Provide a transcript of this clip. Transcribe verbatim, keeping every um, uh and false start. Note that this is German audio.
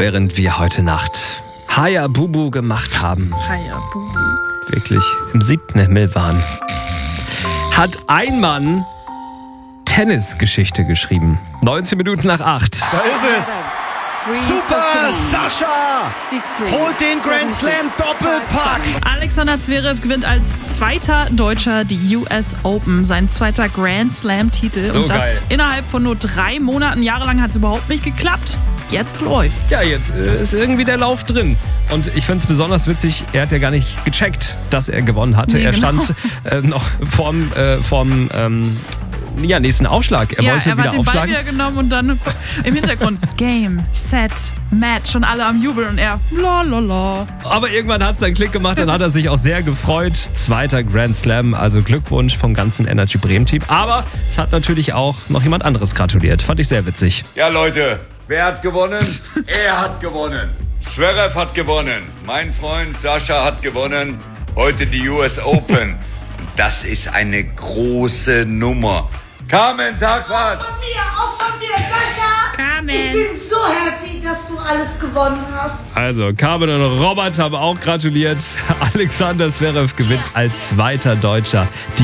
während wir heute Nacht Hayabubu gemacht haben, Hayabubu. wirklich im siebten Himmel waren, hat ein Mann Tennisgeschichte geschrieben. neunzehn Minuten nach acht. Da ist es. Super Sascha holt den Grand Slam Doppelpack. Alexander Zverev gewinnt als zweiter Deutscher die U S Open, sein zweiter Grand Slam Titel. So und das geil. innerhalb von nur drei Monaten. Jahrelang hat es überhaupt nicht geklappt. Jetzt läuft's. Ja, jetzt äh, ist irgendwie der Lauf drin. Und ich finde es besonders witzig, er hat ja gar nicht gecheckt, dass er gewonnen hatte. Nee, er genau. stand äh, noch vorm, äh, vorm ähm, ja, nächsten Aufschlag. Er ja, wollte er wieder hat den Ball aufschlagen. wieder genommen und dann im Hintergrund Game, Set, Match und alle am Jubeln und er la la la. Aber irgendwann hat es einen Klick gemacht, dann hat er sich auch sehr gefreut. Zweiter Grand Slam, also Glückwunsch vom ganzen Energy Bremen Team. Aber es hat natürlich auch noch jemand anderes gratuliert. Fand ich sehr witzig. Ja, Leute, wer hat gewonnen? Er hat gewonnen. Zverev hat gewonnen. Mein Freund Sascha hat gewonnen. Heute die U S Open. Das ist eine große Nummer. Carmen, sag was. Von mir, auch von mir, Sascha. Carmen. Ich bin so happy, dass du alles gewonnen hast. Also, Carmen und Robert haben auch gratuliert. Alexander Zverev gewinnt als zweiter Deutscher die